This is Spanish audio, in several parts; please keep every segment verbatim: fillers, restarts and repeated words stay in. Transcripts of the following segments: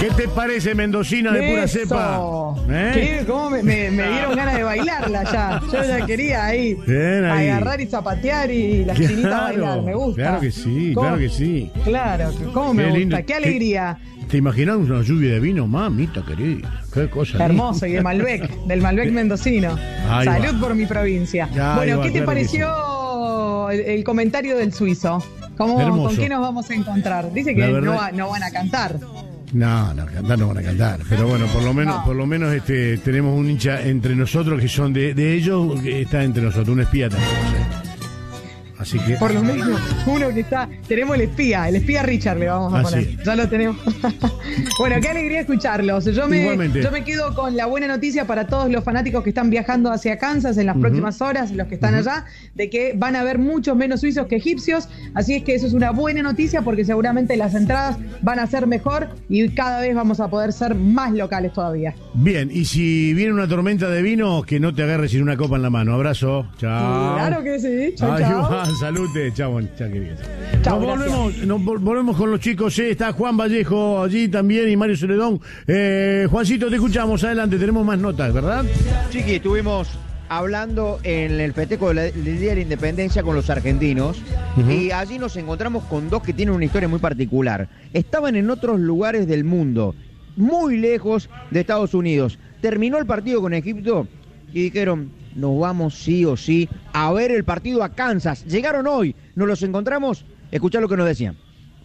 ¿Qué te parece, mendocina de pura Eso. cepa? ¿Eh? ¿Qué? ¿Cómo me, me- me dieron ganas de bailarla ya? Yo ya quería ahí, Bien ahí. agarrar y zapatear y las chinitas bailar. Me gusta. Claro que sí, ¿Cómo? claro que sí. Claro, ¿cómo me Qué gusta? lindo. Qué alegría. ¿Te imaginas una lluvia de vino, mamita querida? Qué cosa. Hermoso, y de Malbec, del Malbec mendocino. Ahí Salud va. por mi provincia. Ahí Bueno, va, ¿qué te claro que pareció el, el comentario del suizo? ¿Cómo, Hermoso. ¿Con qué nos vamos a encontrar? Dice que La verdad- no, va- no van a cantar. No, no, cantar no van a cantar. Pero bueno, por lo menos, No. por lo menos este, tenemos un hincha entre nosotros que son de, de ellos, que está entre nosotros, un espía también. ¿sí? Así que. Por lo menos uno que está. Tenemos el espía, el espía Richard le vamos a Así poner. es. Ya lo tenemos. Bueno, qué alegría escucharlos. Yo me, Igualmente. yo me quedo con la buena noticia para todos los fanáticos que están viajando hacia Kansas en las próximas horas, los que están allá, de que van a haber muchos menos suizos que egipcios. Así es que eso es una buena noticia porque seguramente las entradas van a ser mejor y cada vez vamos a poder ser más locales todavía. Bien, y si viene una tormenta de vino, que no te agarres sin una copa en la mano. Abrazo. Chao. Claro que sí. Chau, Ahí chau. va, salute, chao, chao, querido. Chau, Nos gracias. volvemos, nos vol- volvemos con los chicos, sí, está Juan Vallejo allí también y Mario Celedón. Eh, Juancito, te escuchamos, adelante, tenemos más notas, ¿verdad? Chiqui, estuvimos hablando en el festejo de la- del Día de la Independencia con los argentinos y allí nos encontramos con dos que tienen una historia muy particular. Estaban en otros lugares del mundo, muy lejos de Estados Unidos. Terminó el partido con Egipto y dijeron, nos vamos sí o sí a ver el partido a Kansas. Llegaron hoy, nos los encontramos, escuchá lo que nos decían.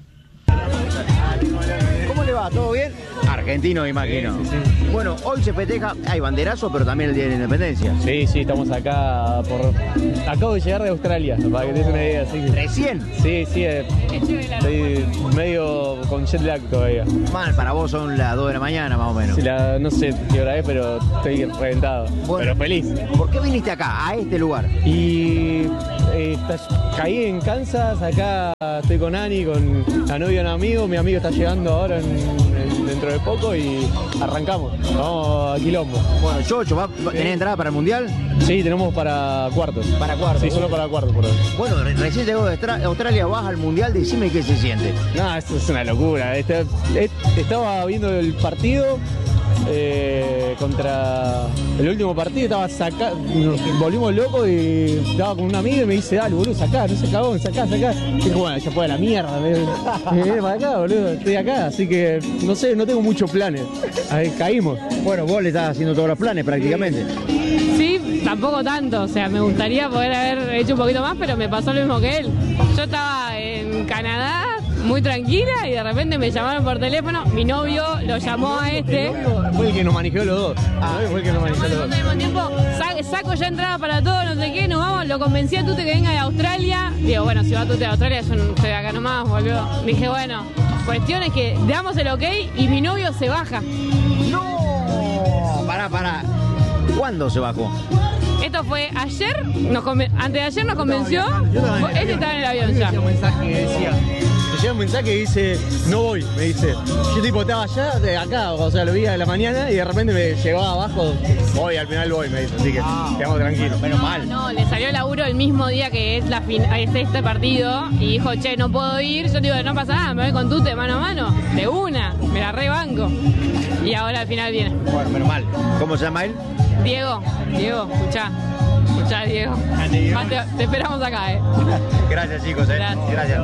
¿Cómo le va? ¿Todo bien? Argentino, me imagino. Sí, sí, sí. Bueno, hoy se festeja, hay banderazo, pero también el Día de la Independencia. Sí, sí, estamos acá por... Acabo de llegar de Australia, para que te des una idea. Así que... ¿Recién? Sí, sí, eh, estoy medio con jet lag todavía. Mal, para vos son las dos de la mañana más o menos. Sí, la- no sé qué hora es, pero estoy reventado. Bueno. Pero feliz. ¿Por qué viniste acá, a este lugar? Y eh, está- caí en Kansas, acá estoy con Ani, con la novia de un amigo. Mi amigo está llegando ahora en- en- dentro de poco y arrancamos. Vamos a Quilombo. Bueno, Chocho, ¿va, va- ¿tenés entrada para el Mundial? Sí, tenemos para cuartos. Para cuartos. Sí, solo para cuartos por hoy. Bueno, re- recién llegó de Austra- Australia, vas al Mundial, decime qué se siente. No, esto es una locura. Este- et- estaba viendo el partido eh, contra el último partido, estaba saca, nos volvimos locos y estaba con un amigo y me dice, dale, boludo, sacá, no se cagó, sacá, sacá. Y dije, bueno, ya fue a la mierda, me, me viene para acá, boludo, estoy acá, así que no sé, no tengo muchos planes. Ahí caímos. Bueno, vos le estás haciendo todos los planes prácticamente. Sí, tampoco tanto, o sea, me gustaría poder haber hecho un poquito más, pero me pasó lo mismo que él. Yo estaba en Canadá, muy tranquila, y de repente me llamaron por teléfono, mi novio lo llamó a este. Fue el que nos manejó los dos. Ah, fue el que nos manejó los Al dos. mismo tiempo, sa- saco ya entrada para todo, no sé qué, nos vamos, lo convencí a Tute que venga de Australia. Digo, bueno, si va Tute de Australia, yo no estoy acá nomás, boludo. Dije, bueno, cuestión es que damos el ok y mi novio se baja. ¡No! Pará, pará. ¿Cuándo se bajó? Esto fue ayer, nos conven- antes de ayer nos convenció, Yo estaba en el este avión. estaba en el avión Me ya. llega un mensaje que decía, me llega un mensaje que dice, no voy, me dice. Yo tipo estaba allá, de acá, o sea, lo vi a la mañana y de repente me llegó abajo, voy, al final voy, me dice. Así que quedamos tranquilos. Menos mal. No, le salió el laburo el mismo día que es la fin es este partido y dijo, che, no puedo ir. Yo digo, no pasa nada, me voy con Tute mano a mano, de una, me la rebanco. Y ahora al final viene. Bueno, menos mal. ¿Cómo se llama él? Diego, Diego, escuchá, escuchá, Diego. Más te, te esperamos acá, eh. Gracias, chicos. ¿eh? Gracias. Gracias.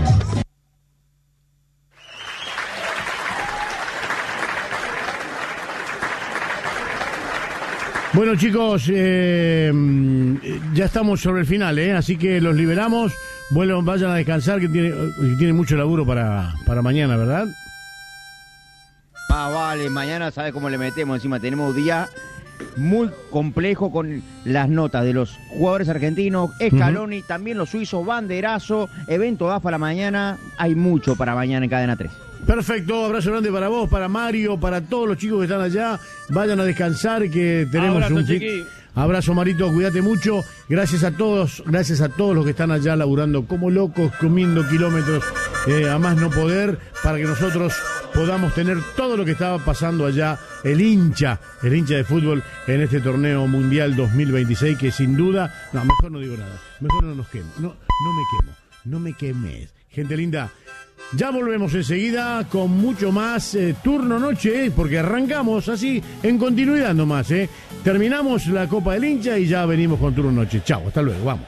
Bueno, chicos, eh, ya estamos sobre el final, ¿eh? Así que los liberamos. Bueno, vayan a descansar, que tiene, que tiene mucho laburo para, para mañana, ¿verdad? Ah, vale, mañana sabes cómo le metemos. Encima tenemos día muy complejo con las notas de los jugadores argentinos, Scaloni, también los suizos, banderazo, evento A F A la mañana. Hay mucho para mañana en Cadena tres. Perfecto, abrazo grande para vos, para Mario, para todos los chicos que están allá. Vayan a descansar, que tenemos Abrazo, un fin- chiqui. Abrazo, Marito, cuídate mucho. Gracias a todos, gracias a todos los que están allá laburando como locos, comiendo kilómetros eh, a más no poder, para que nosotros podamos tener todo lo que estaba pasando allá, el hincha, el hincha de fútbol en este torneo mundial dos mil veintiséis, que sin duda, no, mejor no digo nada, mejor no nos quemo, no, no me quemo, no me quemes. Gente linda, Ya volvemos enseguida con mucho más eh, turno noche, eh, porque arrancamos así en continuidad nomás. Eh. Terminamos la Copa del Hincha y ya venimos con turno noche. Chao, hasta luego, vamos.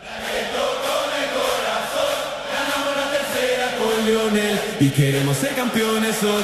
Y queremos ser campeones.